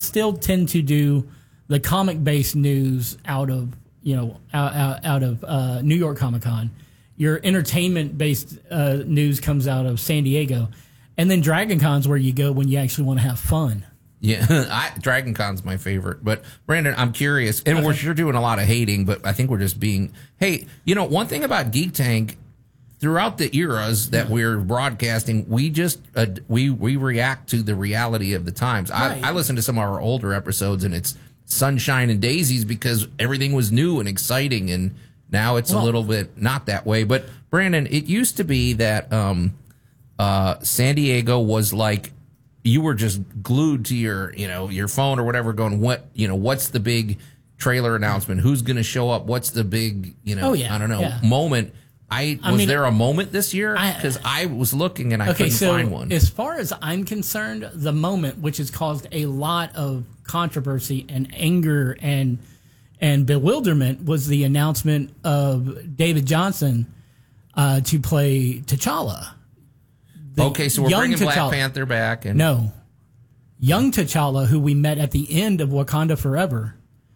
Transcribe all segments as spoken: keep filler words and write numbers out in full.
still tend to do the comic-based news out of, you know, out, out, out of uh, New York Comic Con. Your entertainment-based uh, news comes out of San Diego. And then Dragon Con's where you go when you actually want to have fun. Yeah, I, Dragon Con's my favorite. But, Brandon, I'm curious, and okay. we're sure doing a lot of hating, but I think we're just being, hey, you know, one thing about Geek Tank, throughout the eras that yeah. we're broadcasting, we just, uh, we, we react to the reality of the times. Right. I, I listen to some of our older episodes, and it's sunshine and daisies because everything was new and exciting, and now it's well, a little bit not that way. But, Brandon, it used to be that um, uh, San Diego was like, you were just glued to your, you know, your phone or whatever going, what, you know, what's the big trailer announcement? Who's going to show up? What's the big, you know, oh, yeah, I don't know, yeah. moment? I, I was mean, there a moment this year? Because I, I was looking and I okay, couldn't so find one. As far as I'm concerned, the moment which has caused a lot of controversy and anger and and bewilderment was the announcement of David Johnson uh, to play T'Challa. The okay, so we're bringing T'Challa. Black Panther back. And no. Young T'Challa, who we met at the end of Wakanda Forever,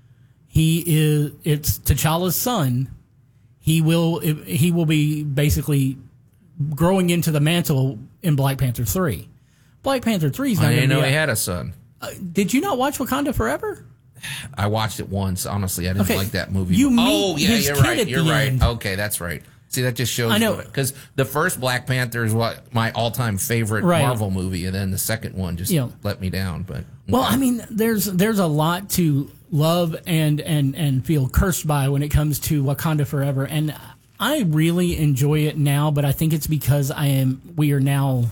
he is, it's T'Challa's son. He will, he will be basically growing into the mantle in Black Panther three. Black Panther three is not I didn't know be he a, had a son. Uh, did you not watch Wakanda Forever? I watched it once. Honestly, I didn't okay. like that movie. You meet oh, yeah, his you're kid right. at You're the right. end. Okay, that's right. See, that just shows. I know. Because the first Black Panther is what my all-time favorite right. Marvel movie, and then the second one just you know, let me down. But okay. Well, I mean, there's there's a lot to love and, and, and feel cursed by when it comes to Wakanda Forever, and I really enjoy it now. But I think it's because I am we are now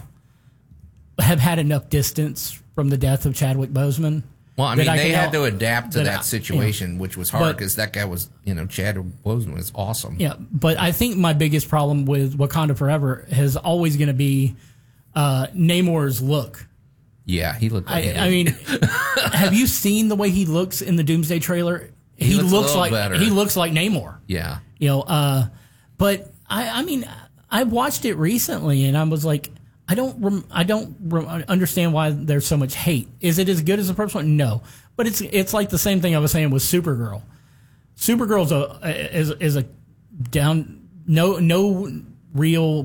have had enough distance from the death of Chadwick Boseman. Well, I mean, I they had all, to adapt to that, that situation, you know, which was hard because that guy was, you know, Chadwick Boseman was awesome. Yeah, but I think my biggest problem with Wakanda Forever is always going to be uh, Namor's look. Yeah, he looked like I, I mean, have you seen the way he looks in the Doomsday trailer? He, he looks, looks like better. He looks like Namor. Yeah. You know, uh, but I, I mean, I watched it recently and I was like, I don't, rem, I don't rem, understand why there's so much hate. Is it as good as the first one? No, but it's it's like the same thing I was saying with Supergirl. Supergirl's a is is a down no no real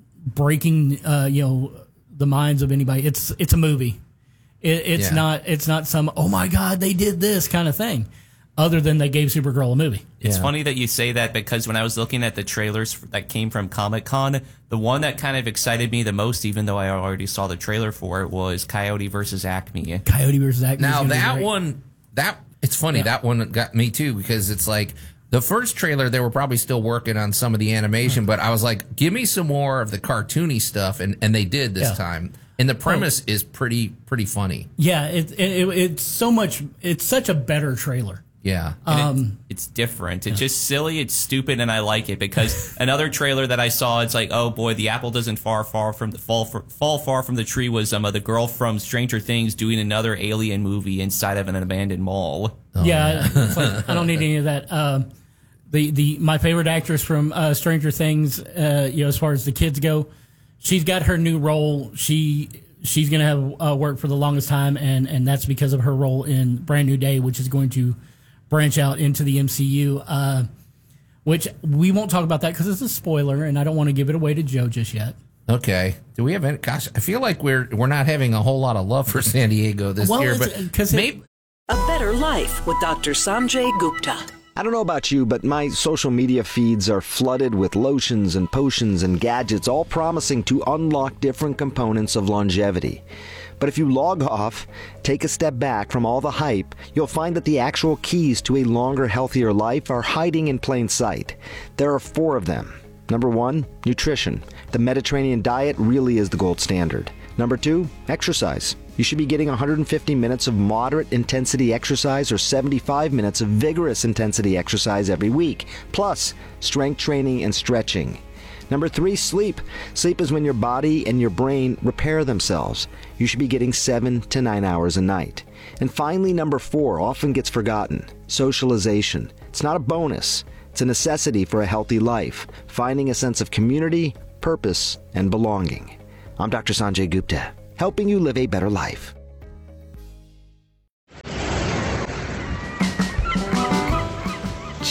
breaking uh, you know the minds of anybody. It's it's a movie. It, it's yeah. not it's not some oh my god they did this kind of thing. Other than they gave Supergirl a movie. It's yeah. funny that you say that because when I was looking at the trailers that came from Comic-Con, the one that kind of excited me the most, even though I already saw the trailer for it, was Coyote versus Acme. Coyote versus Acme. Now that one, that it's funny, yeah. that one got me too because it's like the first trailer, they were probably still working on some of the animation, but I was like, give me some more of the cartoony stuff, and, and they did this yeah. time. And the premise oh. is pretty pretty funny. Yeah, it, it, it's so much, it's such a better trailer. Yeah. Um, it, it's different. It's yeah. just silly. It's stupid, and I like it because another trailer that I saw, it's like, oh boy, the apple doesn't far far from the fall for, fall far from the tree was um, uh, the girl from Stranger Things doing another alien movie inside of an abandoned mall. Oh, yeah, it's like, I don't need any of that. Um, the the my favorite actress from uh, Stranger Things, uh, you know, as far as the kids go, she's got her new role. She. She's going to have uh, work for the longest time, and, and that's because of her role in Brand New Day, which is going to branch out into the M C U, uh, which we won't talk about that because it's a spoiler, and I don't want to give it away to Joe just yet. Okay. Do we have any? Gosh, I feel like we're we're not having a whole lot of love for San Diego this well, year, but because maybe a better life with Doctor Sanjay Gupta. I don't know about you, but my social media feeds are flooded with lotions and potions and gadgets, all promising to unlock different components of longevity. But if you log off, take a step back from all the hype, you'll find that the actual keys to a longer, healthier life are hiding in plain sight. There are four of them. Number one, nutrition. The Mediterranean diet really is the gold standard. Number two, exercise. You should be getting one hundred fifty minutes of moderate intensity exercise or seventy-five minutes of vigorous intensity exercise every week, plus strength training and stretching. Number three, sleep. Sleep is when your body and your brain repair themselves. You should be getting seven to nine hours a night. And finally, number four, often gets forgotten, socialization. It's not a bonus. It's a necessity for a healthy life, finding a sense of community, purpose, and belonging. I'm Doctor Sanjay Gupta, helping you live a better life.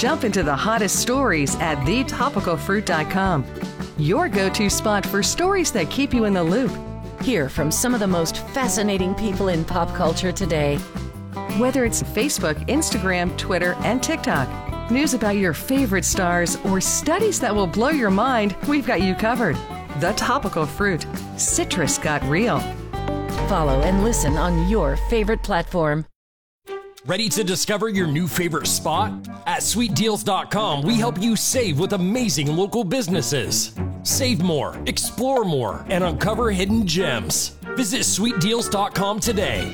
Jump into the hottest stories at the topical fruit dot com. Your go-to spot for stories that keep you in the loop. Hear from some of the most fascinating people in pop culture today. Whether it's Facebook, Instagram, Twitter, and TikTok, news about your favorite stars, or studies that will blow your mind, we've got you covered. The Topical Fruit. Citrus got real. Follow and listen on your favorite platform. Ready to discover your new favorite spot? At sweet deals dot com, we help you save with amazing local businesses. Save more, explore more, and uncover hidden gems. Visit sweet deals dot com today.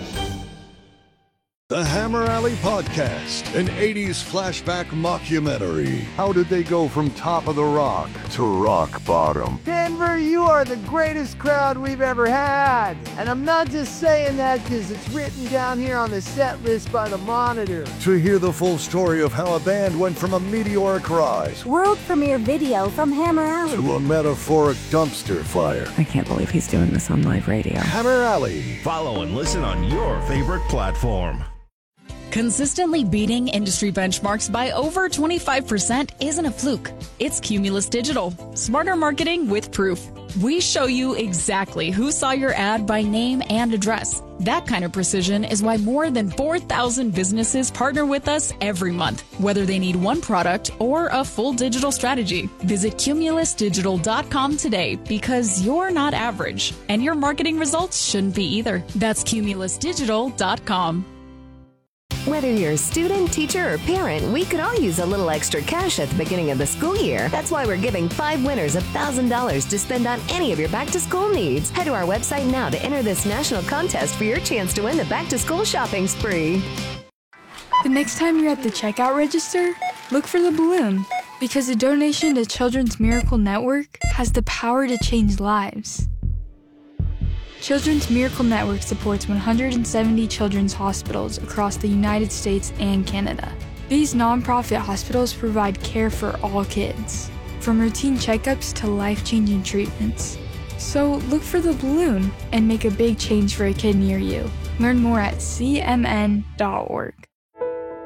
The Hammer Alley Podcast, an eighties flashback mockumentary. How did they go from top of the rock to rock bottom? Denver, you are the greatest crowd we've ever had. And I'm not just saying that because it's written down here on the set list by the Monitor. To hear the full story of how a band went from a meteoric rise, world premiere video from Hammer Alley, to a metaphoric dumpster fire. I can't believe he's doing this on live radio. Hammer Alley. Follow and listen on your favorite platform. Consistently beating industry benchmarks by over twenty-five percent isn't a fluke. It's Cumulus Digital. Smarter marketing with proof. We show you exactly who saw your ad by name and address. That kind of precision is why more than four thousand businesses partner with us every month, whether they need one product or a full digital strategy. Visit cumulus digital dot com today because you're not average, and your marketing results shouldn't be either. That's cumulus digital dot com. Whether you're a student, teacher, or parent, we could all use a little extra cash at the beginning of the school year. That's why we're giving five winners one thousand dollars to spend on any of your back-to-school needs. Head to our website now to enter this national contest for your chance to win the back-to-school shopping spree. The next time you're at the checkout register, look for the balloon, because a donation to Children's Miracle Network has the power to change lives. Children's Miracle Network supports one hundred seventy children's hospitals across the United States and Canada. These nonprofit hospitals provide care for all kids, from routine checkups to life-changing treatments. So look for the balloon and make a big change for a kid near you. Learn more at c m n dot org.